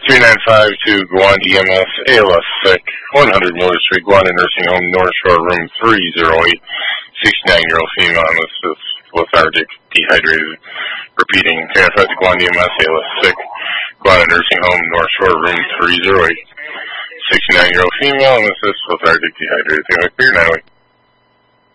3952 Gowanda EMS, ALS sick, 100 Miller Street, Gowanda Nursing Home, North Shore, room 308, 69-year-old female, this is lethargic, dehydrated, repeating, 3952 Gowanda EMS, ALS sick, Gowanda Nursing Home, North Shore, room 308, 69-year-old female, this is lethargic, dehydrated, 908.